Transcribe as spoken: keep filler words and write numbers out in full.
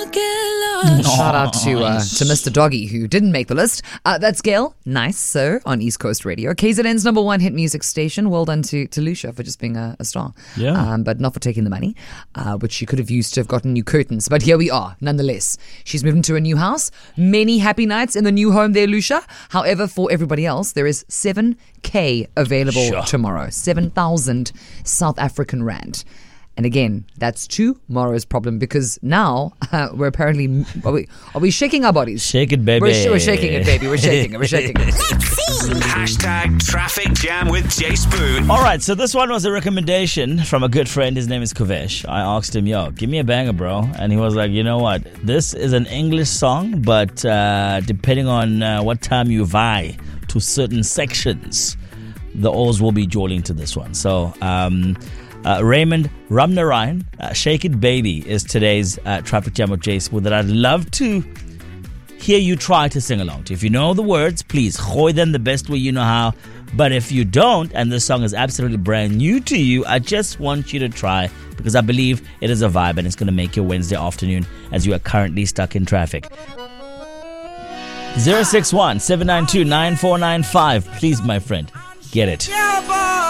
Shout out to uh, to Mister Doggy, who didn't make the list. Uh, that's Gail. Nice, sir, on East Coast Radio. K Z N's number one hit music station. Well done to, to Lucia for just being a, a star. Yeah. Um, but not for taking the money, uh, which she could have used to have gotten new curtains. But here we are, nonetheless. She's moved into a new house. Many happy nights in the new home there, Lucia. However, for everybody else, there is seven K available Sure. tomorrow. seven thousand South African Rand. And again, that's tomorrow's problem because now uh, we're apparently are we, are we shaking our bodies? Shake it, baby. We're, we're shaking it, baby. We're shaking it. We're shaking it. Hashtag Traffic Jam with Jay Spoon. All right, so this one was a recommendation from a good friend. His name is Kuvesh. I asked him, yo, give me a banger, bro. And he was like, you know what? This is an English song, but uh, depending on uh, what time you vie to certain sections, the O's will be jolting to this one. So, um... Uh, Raymond Ramnarayan, uh, Shake It Baby is today's uh, Traffic Jam with Jay Spoon that I'd love to hear you try to sing along to. If you know the words, please hoy them the best way you know how. But if you don't, and this song is absolutely brand new to you, I just want you to try because I believe it is a vibe and it's going to make your Wednesday afternoon as you are currently stuck in traffic. zero six one, seven nine two, nine four nine five. Please, my friend, get it.